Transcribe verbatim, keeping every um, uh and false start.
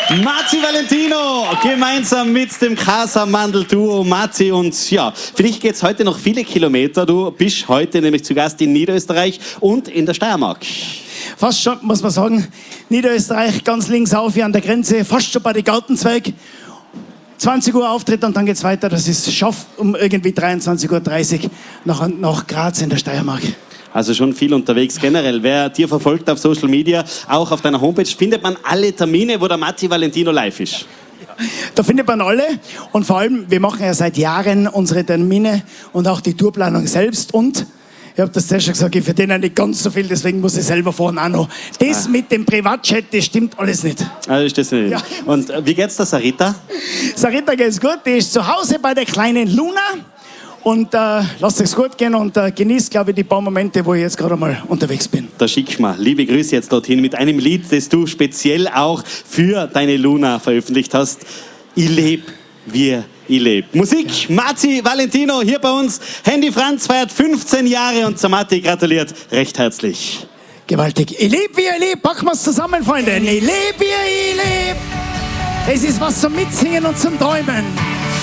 Marzi Valentino, gemeinsam mit dem Casamandel-Duo Marzi. Und ja, für dich geht es heute noch viele Kilometer. Du bist heute nämlich zu Gast in Niederösterreich und in der Steiermark. Fast schon, muss man sagen, Niederösterreich, ganz links auf, hier an der Grenze, fast schon bei den Gartenzweig. zwanzig Uhr Auftritt und dann geht's weiter. Das ist schafft um irgendwie dreiundzwanzig Uhr dreißig nach, nach Graz in der Steiermark. Also schon viel unterwegs generell. Wer dir verfolgt auf Social Media, auch auf deiner Homepage, findet man alle Termine, wo der Marzi Valentino live ist. Da findet man alle und vor allem, wir machen ja seit Jahren unsere Termine und auch die Tourplanung selbst und ich habe das zuerst schon gesagt, ich verdiene nicht ganz so viel, deswegen muss ich selber fahren auch noch. Das ah. mit dem Privatjet, das stimmt alles nicht. Also ist das nicht. Ja. Und äh, wie geht's der Sarita? Sarita geht's gut, die ist zu Hause bei der kleinen Luna. Und äh, lasst es gut gehen und äh, genießt, glaube ich, die paar Momente, wo ich jetzt gerade mal unterwegs bin. Da schick mal liebe Grüße jetzt dorthin mit einem Lied, das du speziell auch für deine Luna veröffentlicht hast. Ich lebe, wir, ich lebe. Musik, Marzi Valentino hier bei uns. Handy Franz feiert fünfzehn Jahre und zur Marti gratuliert recht herzlich. Gewaltig. Ich lebe, wie ich lebe. Packen wir es zusammen, Freunde. Ich lebe, wie ich lebe. Es ist was zum Mitsingen und zum Träumen.